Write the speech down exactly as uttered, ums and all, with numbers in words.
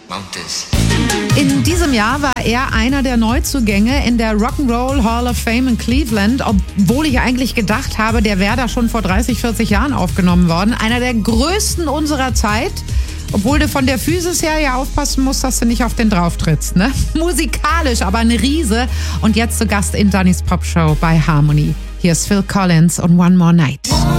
Mountains. In diesem Jahr war er einer der Neuzugänge in der Rock'n'Roll Hall of Fame in Cleveland, obwohl ich eigentlich gedacht habe, der wäre da schon vor dreißig, vierzig Jahren aufgenommen worden. Einer der größten unserer Zeit, obwohl du von der Physis her ja aufpassen musst, dass du nicht auf den drauf trittst, ne? Musikalisch, aber ein Riese. Und jetzt zu Gast in Dannys Popshow bei Harmony. Hier ist Phil Collins und One More Night.